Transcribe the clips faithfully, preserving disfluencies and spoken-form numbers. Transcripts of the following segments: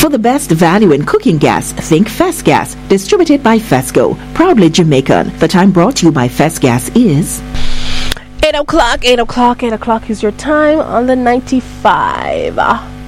For the best value in cooking gas, think Fesgas, distributed by Fesco, proudly Jamaican. The time brought to you by Fesgas is eight o'clock, eight o'clock, eight o'clock is your time on the ninety-five.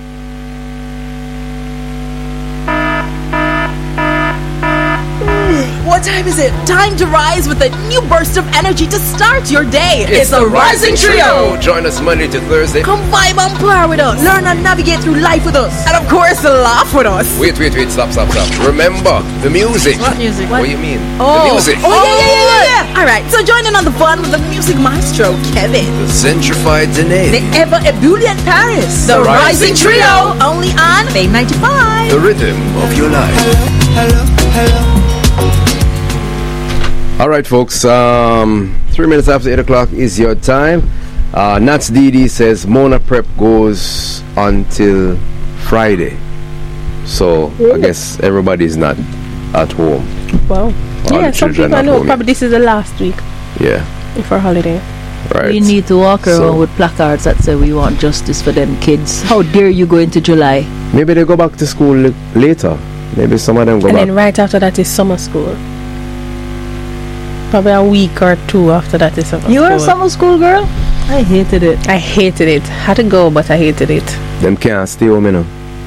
What time is it? Time to rise with a new burst of energy to start your day. It's, it's the Rising Trio. Trio. Join us Monday to Thursday. Come vibe and par with us. Learn and navigate through life with us. And of course, laugh with us. Wait, wait, wait. Stop, stop, stop. Remember, the music. What music? What, what do you mean? Oh. The music. Oh, yeah, yeah, yeah, yeah, yeah. All right. So join in on the fun with the music maestro, Kevin. The Centrified Danae. The ever ebullient Paris. The, the Rising, Rising Trio. Trio. Only on Fame ninety-five. The rhythm of your life. Hello, hello, hello. All right, folks. Um, three minutes after eight o'clock is your time. Uh, Nats D D says Mona Prep goes until Friday, so really? I guess everybody's not at home. Wow. Yeah, some people I know probably yet. This is the last week. Yeah. For holiday. Right. We need to walk around so, with placards that say we want justice for them kids. How dare you go into July? Maybe they go back to school l- later. Maybe some of them go and back. And then right after that is summer school. Probably a week or two after that is summer You school. were a summer school girl? I hated it. I hated it. Had to go, but I hated it. Them can't stay home, you know.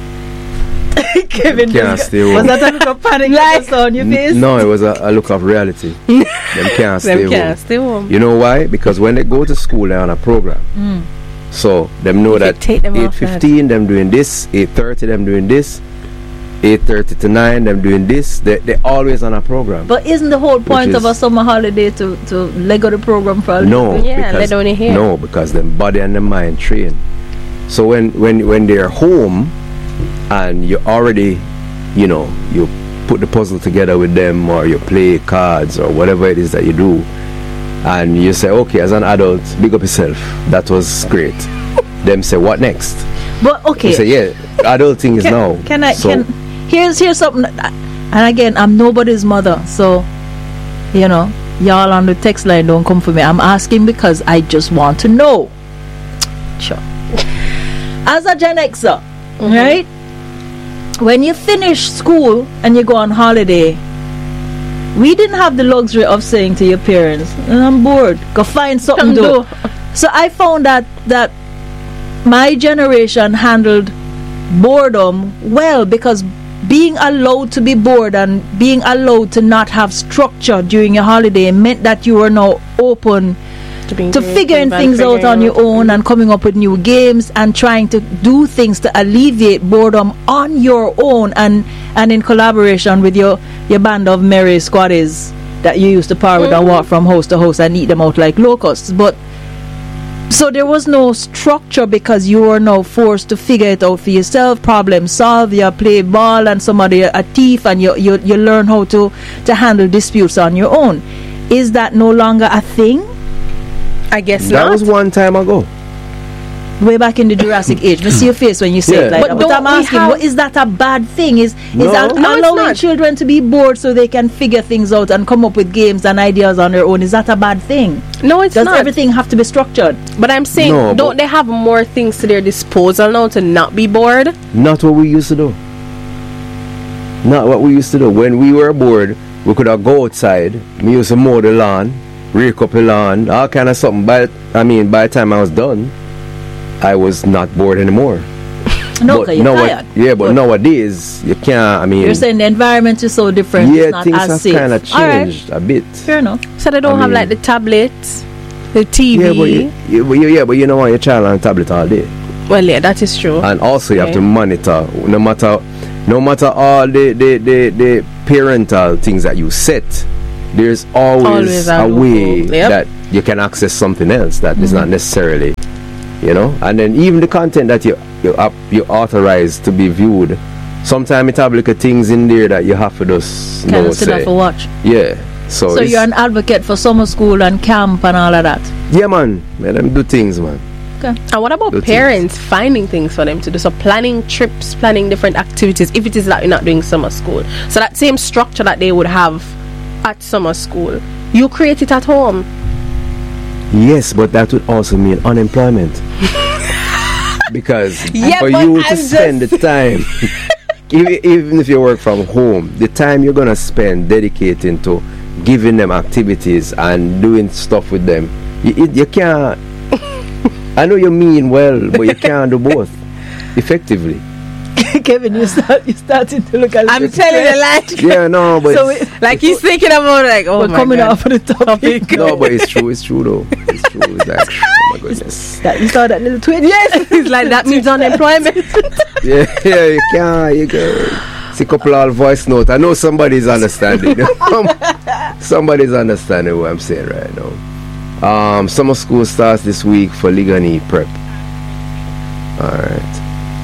Kevin can't stay home. Was that a look of panic like, on your face? N- no, it was a, a look of reality. Them can't stay them home. can't stay home. You know why? Because when they go to school, they're on a program. Mm. So them know you that eight fifteen them doing this, eight thirty them doing this, eight thirty to nine them doing this. They they're always on a program. But isn't the whole point of a summer holiday to to leg the program for a no, little bit? Yeah, they don't hear. No, because them body and the mind train. So when when when they're home and you already, you know, you put the puzzle together with them, or you play cards or whatever it is that you do, and you say, okay, as an adult, big up yourself, that was great. Them say, what next? But okay, you say, yeah, adult thing is can, now. Can I? So, can here's here's something. That, and again, I'm nobody's mother, so you know, y'all on the text line don't come for me. I'm asking because I just want to know. Sure. As a Gen Xer, mm-hmm. right? When you finish school and you go on holiday, we didn't have the luxury of saying to your parents, I'm bored, go find something to do. So I found that that my generation handled boredom well, because being allowed to be bored and being allowed to not have structure during your holiday meant that you were now open to, to figuring things out on your own, and coming up with new games and trying to do things to alleviate boredom on your own, and and in collaboration with your your band of merry squaddies that you used to par with mm. and walk from house to house and eat them out like locusts. But so there was no structure because you were now forced to figure it out for yourself, problem solve. You play ball and somebody a thief, and you you you learn how to to handle disputes on your own. Is that no longer a thing? I guess that not. was one time ago. Way back in the Jurassic age. I see your face when you say yeah. it like but that. But I'm asking, what, is that a bad thing? Is no. is that no, allowing children to be bored so they can figure things out and come up with games and ideas on their own? Is that a bad thing? No, it's Does not. Does everything have to be structured? But I'm saying, no, don't they have more things to their disposal now to not be bored? Not what we used to do. Not what we used to do. When we were bored, we could have go outside. We used to mow the lawn, rake up the lawn, all kind of something. But I mean, by the time I was done, I was not bored anymore. No, but you're now tired. Yeah, but Good. Nowadays you can't. I mean, you're saying the environment is so different. Yeah, it's not things as have safe. kind of changed right. a bit. Fair enough. So they don't I have mean, like the tablets, the T V. Yeah, but you, you, but you, yeah, but you don't want your child on a tablet all day. Well, yeah, that is true. And also you okay. have to monitor, no matter, no matter all the the, the, the parental things that you set. There's always, always a way yep. that you can access something else that mm-hmm. is not necessarily, you know. And then even the content that you you up you authorize to be viewed, sometimes it have little things in there that you have to just kind know, of sit say. up for watch. Yeah. So, so you're an advocate for summer school and camp and all of that. Yeah, man. Let them do things, man. Okay. And what about do parents things. finding things for them to do? So planning trips, planning different activities, if it is that you're not doing summer school. So that same structure that they would have at summer school, you create it at home. Yes, but that would also mean unemployment. Because yeah, for but you I'm to just spend the time even, even if you work from home, the time you're gonna spend dedicating to giving them activities and doing stuff with them, you, you, you can't. I know you mean well, but you can't do both effectively. Kevin, you start you starting to look at. I'm telling you, like, yeah, no, but so it, like he's thinking about like, oh we're my coming God. off of the topic. no, but it's true. It's true though. It's true. It's like, oh my goodness. That, you saw that little twin? Yes, he's like that means unemployment. Yeah, yeah, you can't. You can see a couple of voice note. I know somebody's understanding. Somebody's understanding what I'm saying right now. Um, summer school starts this week for Ligani Prep. All right.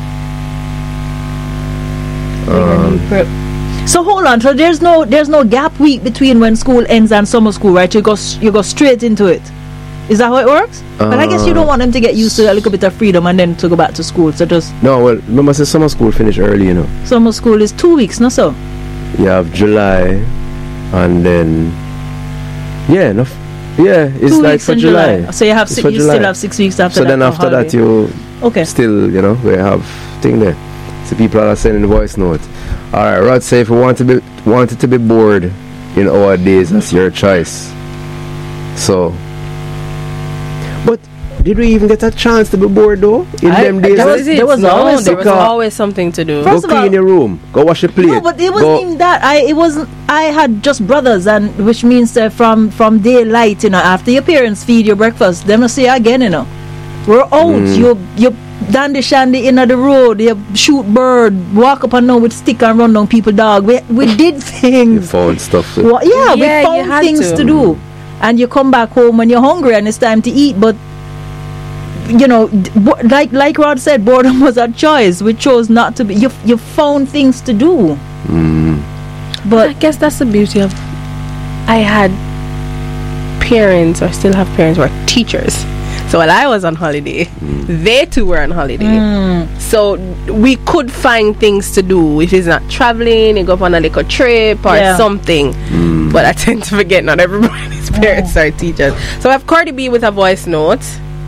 Um, So hold on. So there's no there's no gap week between when school ends and summer school, right? You go s- you go straight into it. Is that how it works? Uh, but I guess you don't want them to get used to a little bit of freedom and then to go back to school. So just no, well, remember, say summer school finish early, you know. summer school is two weeks, no? So You have July, and then yeah, no, f- yeah, it's two like weeks for in July. July. So you have It's si- for you July. still have six weeks after So that. then for after that, holiday. you okay. still, you know, we have thing there. So people are sending voice note. All right, Rod, say if you want to be wanted to be bored in our days, that's your choice. So, but did we even get a chance to be bored though in I- them days? there was- Was it? there was no, always there was because- always something to do. Go First of clean all- your room. Go wash your plate. No, but it wasn't Go- even that. I it wasn't. I had just brothers, and which means uh, from from daylight, you know, after your parents feed your breakfast, them not see you again, you know. We're out. Mm. You you dandy shandy in the road. You shoot bird, walk up and down with stick and run down people dog. We we did You things. found stuff. To, Well, yeah, Yeah, we you found had things to. to. do, and you come back home when you're hungry and it's time to eat. But you know, d- bo- like like Rod said, boredom was a choice. We chose not to be. You you found things to do. mm, But I guess that's the beauty of. I had parents, or still have parents, who are teachers. So while I was on holiday, they too were on holiday. So we could find things to do. If it's not traveling, you go up on a little trip or Yeah. something. But I tend to forget not everybody's parents are teachers. So I have Cardi B with a voice note.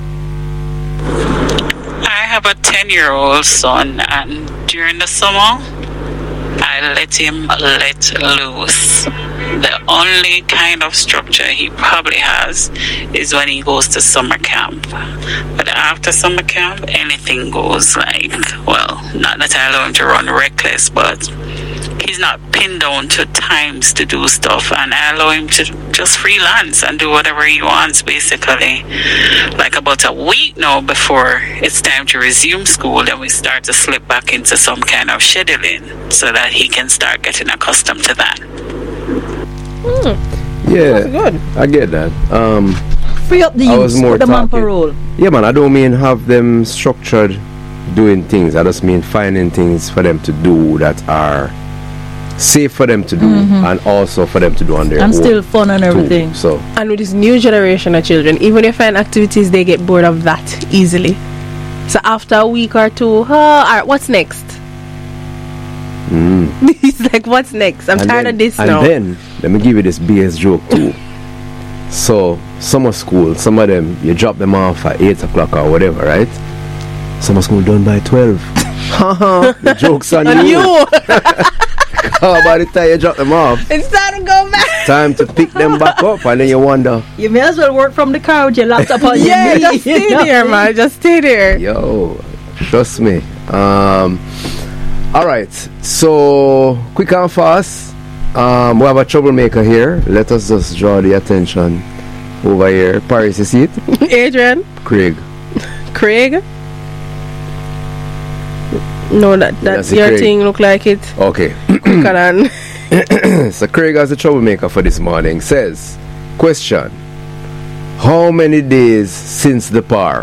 I have a ten-year-old son, and during the summer, I let him let loose. The only kind of structure he probably has is when he goes to summer camp. But after summer camp, anything goes. Like, well, not that I allow him to run reckless, but he's not pinned down to times to do stuff, and I allow him to just freelance and do whatever he wants, basically. Like about a week now before it's time to resume school, then we start to slip back into some kind of scheduling so that he can start getting accustomed to that. yeah, Good. I get that. Um, free up the I youth, was more put them on talking- parole. yeah, man. I don't mean have them structured doing things. I just mean finding things for them to do that are safe for them to do, and also for them to do on their And own. still fun and too. everything. So And with this new generation of children, even if you find activities, they get bored of that easily. So after a week or two, oh, all right, what's next? He's like, what's next? I'm and tired then, of this and now. then let me give you this B S joke too. So summer school, some of them you drop them off at eight o'clock or whatever, right? Summer school done by twelve. The joke's on And you. you, Oh, by the time you drop them off, it's time to go back. time to pick them back up, and then you wonder, You may as well work from the car with your laptop on Yeah, your knee. just stay you know? there, man. Just stay there. yo, trust me. Um, all right, so quick and fast. Um, we have a troublemaker here. Let us just draw the attention over here. Paris, you see it? Adrian, Craig. Craig. No, that Yeah, that's see your Craig. thing. Look like it Okay. quicker than. So Craig has a troublemaker for this morning. Says, question: how many days since the par?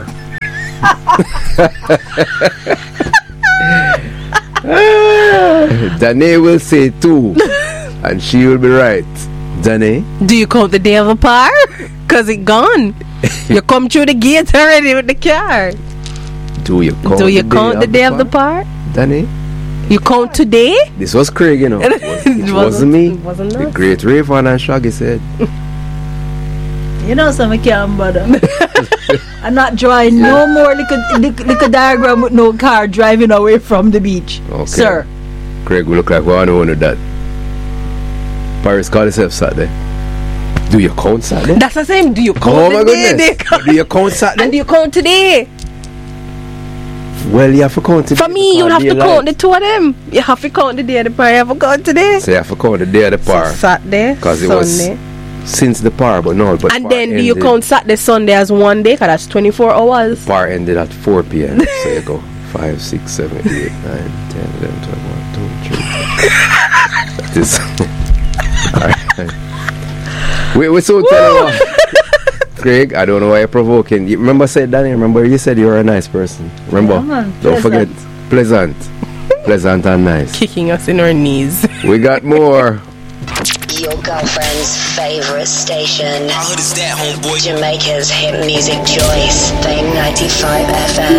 Danae will say two, and she will be right. Danae, Do you count the day of the par? Cause it gone. You come through the gate already with the car. do you count Do you the count day the day of the par? Danae, You count today? this was Craig, you know. It, was, it wasn't me. It wasn't The us. great Rayvon and Shaggy said. You know, some I can't bother. I'm not drawing no more little, little, little diagram with no car driving away from the beach. Okay. Sir, Craig, we look like we all know that. Paris call yourself Saturday. Do you count Saturday? That's the same. Do you count Oh my today? goodness. Do you count Saturday? And do you count today? Well, you have to count today. For me, you have to count the two of them. You have to count the day of the par. You have to count today. So you have to count the day of the par. So Saturday, Because it Sunday. was since the par, but no. But And par then do you ended- count Saturday, Sunday as one day? Because that's twenty-four hours. Par ended at four p.m. So you go five, six, seven, eight, nine, ten, eleven, twelve, one, two, three. That is. Alright. We, we so tell you what. Craig, I don't know why you're provoking. You remember I said Danny, remember you said you were a nice person. Remember? Yeah, man. Don't Pleasant. forget. Pleasant. Pleasant and nice. Kicking us in our knees. We got more. Your girlfriend's favorite station. How hood is that, homeboy? Jamaica's hit music choice. Fame ninety-five F M.